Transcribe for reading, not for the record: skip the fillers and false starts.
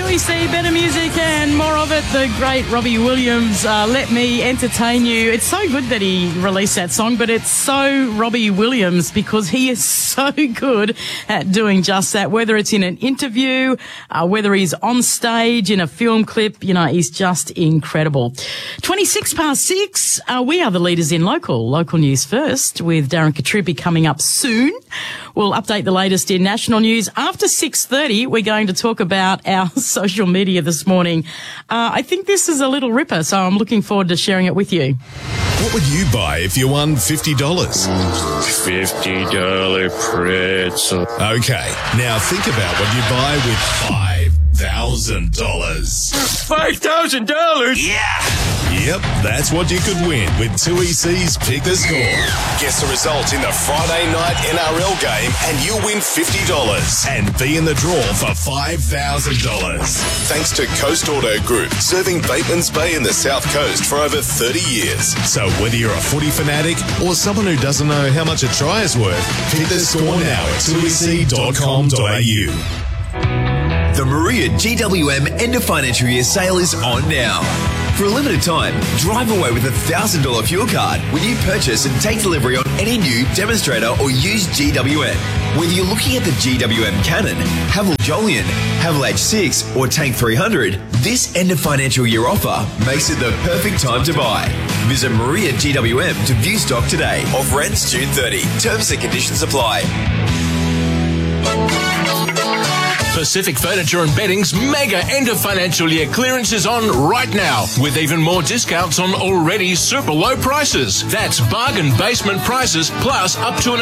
2EC, better music and more of it. The great Robbie Williams, Let Me Entertain You. It's so good that he released that song, but it's so Robbie Williams because he is so good at doing just that. Whether it's in an interview, whether he's on stage in a film clip, you know, he's just incredible. 6:26. We are the leaders in local news first with Darren Katrippi coming up soon. We'll update the latest in national news. After 6:30, we're going to talk about our social media this morning. I think this is a little ripper, so I'm looking forward to sharing it with you. What would you buy if you won $50? $50 pretzel. Okay, now think about what you buy with $5,000. $5,000? Yeah! Yep, that's what you could win with 2EC's Pick the Score. Guess the result in the Friday night NRL game and you'll win $50 and be in the draw for $5,000. Thanks to Coast Auto Group, serving Bateman's Bay in the South Coast for over 30 years. So whether you're a footy fanatic or someone who doesn't know how much a try is worth, pick the score now at 2ec.com.au. The Maria GWM end of financial year sale is on now. For a limited time, drive away with a $1,000 fuel card when you purchase and take delivery on any new demonstrator or used GWM. Whether you're looking at the GWM Cannon, Haval Jolion, Haval H6 or Tank 300, this end of financial year offer makes it the perfect time to buy. Visit Maria GWM to view stock today. Offer ends June 30. Terms and conditions apply. Pacific Furniture and Bedding's mega end of financial year clearance is on right now with even more discounts on already super low prices. That's bargain basement prices plus up to an